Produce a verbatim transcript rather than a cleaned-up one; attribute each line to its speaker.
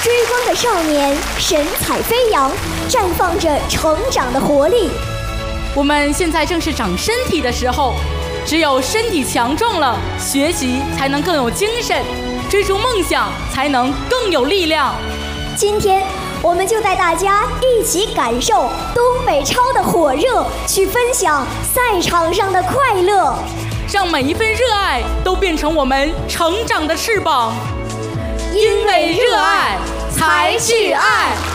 Speaker 1: 追光的少年神采飞扬，绽放着成长的活力。
Speaker 2: 我们现在正是长身体的时候，只有身体强壮了，学习才能更有精神，追逐梦想才能更有力量。
Speaker 1: 今天我们就带大家一起感受东北超的火热，去分享赛场上的快乐，
Speaker 2: 让每一份热爱都变成我们成长的翅膀。因为热爱才去爱。